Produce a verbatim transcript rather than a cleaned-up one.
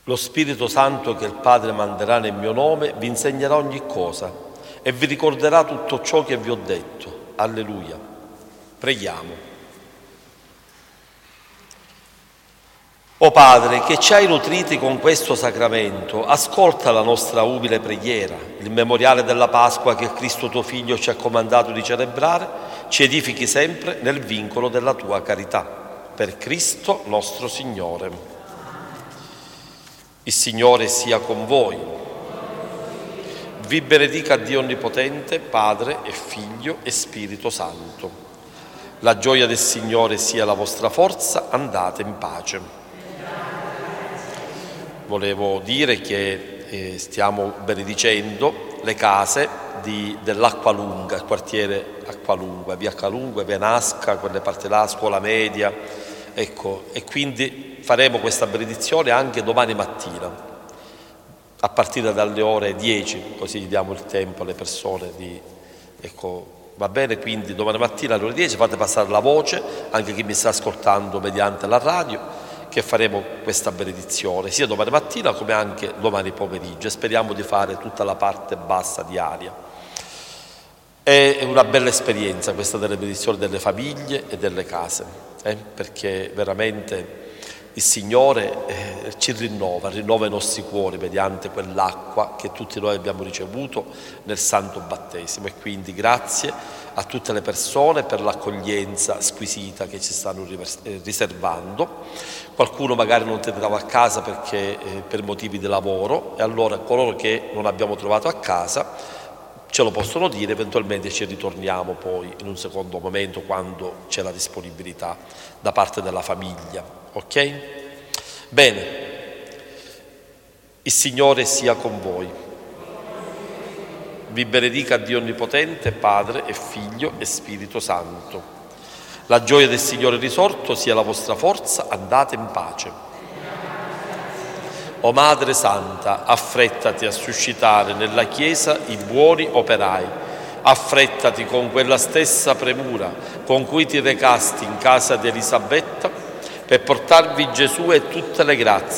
Lo Spirito Santo che il Padre manderà nel mio nome vi insegnerà ogni cosa e vi ricorderà tutto ciò che vi ho detto. Alleluia. Preghiamo. O Padre, che ci hai nutriti con questo sacramento, ascolta la nostra umile preghiera. Il memoriale della Pasqua che Cristo tuo Figlio ci ha comandato di celebrare, ci edifichi sempre nel vincolo della tua carità. Per Cristo nostro Signore. Il Signore sia con voi. Vi benedica Dio Onnipotente, Padre e Figlio e Spirito Santo. La gioia del Signore sia la vostra forza, andate in pace. Volevo dire che eh, stiamo benedicendo le case di, dell'Acqualunga, il quartiere Acqualunga, via Acqualunga, via Nasca, quelle parti là, scuola media, ecco, e quindi faremo questa benedizione anche domani mattina, a partire dalle ore dieci, così diamo il tempo alle persone di, ecco, va bene? Quindi domani mattina alle ore dieci fate passare la voce, anche chi mi sta ascoltando mediante la radio, che faremo questa benedizione, sia domani mattina come anche domani pomeriggio, e speriamo di fare tutta la parte bassa diaria. È una bella esperienza questa delle benedizioni delle famiglie e delle case, eh? Perché veramente il Signore eh, ci rinnova, rinnova i nostri cuori mediante quell'acqua che tutti noi abbiamo ricevuto nel Santo Battesimo, e quindi grazie a tutte le persone per l'accoglienza squisita che ci stanno riservando. Qualcuno magari non tornerà a casa perché eh, per motivi di lavoro, e allora coloro che non abbiamo trovato a casa ce lo possono dire, eventualmente ci ritorniamo poi in un secondo momento quando c'è la disponibilità da parte della famiglia, ok? Bene, il Signore sia con voi. Vi benedica Dio Onnipotente, Padre e Figlio e Spirito Santo. La gioia del Signore risorto sia la vostra forza, andate in pace. O Madre Santa, affrettati a suscitare nella Chiesa i buoni operai, affrettati con quella stessa premura con cui ti recasti in casa di Elisabetta per portarvi Gesù e tutte le grazie